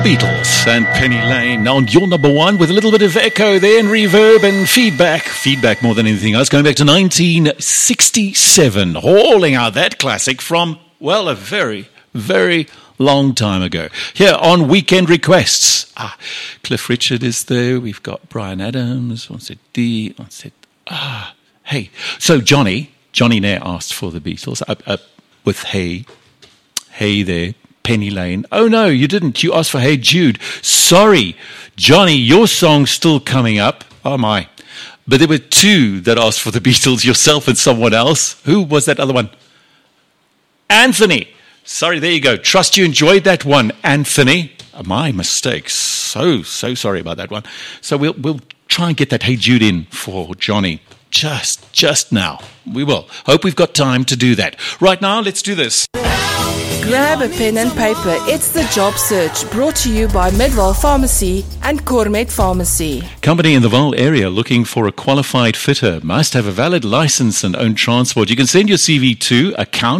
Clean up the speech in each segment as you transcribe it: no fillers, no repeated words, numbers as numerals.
Beatles and Penny Lane on your number one with a little bit of echo there and reverb and feedback more than anything else, going back to 1967, hauling out that classic from, well, a very, very long time ago. Here on Weekend Requests, Cliff Richard is there, we've got Bryan Adams, one said D, one said, hey. So Johnny Nair asked for the Beatles, with Hey there. Penny Lane. Oh, no, you didn't. You asked for Hey Jude. Sorry, Johnny, your song's still coming up. Oh, my. But there were two that asked for the Beatles, yourself and someone else. Who was that other one? Anthony. Sorry, there you go. Trust you enjoyed that one, Anthony. My mistake. So sorry about that one. So we'll try and get that Hey Jude in for Johnny. Just now. We will. Hope we've got time to do that. Right now, let's do this. Grab a pen and paper. It's the Job Search, brought to you by Midwell Pharmacy and Cormet Pharmacy. Company in the Vaal area looking for a qualified fitter must have a valid license and own transport. You can send your CV to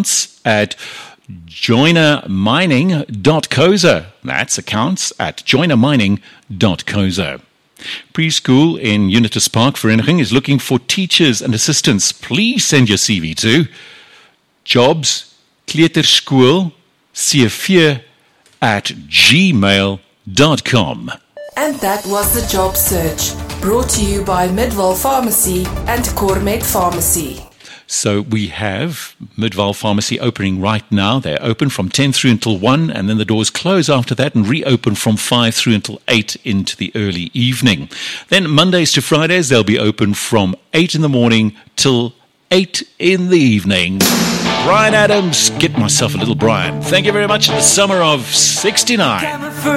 accounts@joinermining.co.za. That's accounts@joinermining.co.za. Preschool in Unitas Park Vereniging is looking for teachers and assistants. Please send your CV to jobs.kleuterskool.cv@gmail.com. And that was the Job Search, brought to you by Midwell Pharmacy and Cormet Pharmacy. So we have Midwell Pharmacy opening right now. They're open from 10 through until 1, and then the doors close after that and reopen from 5 through until 8 into the early evening. Then Mondays to Fridays, they'll be open from 8 in the morning till 8 in the evening. Bryan Adams, get myself a little Bryan. Thank you very much in the summer of 69.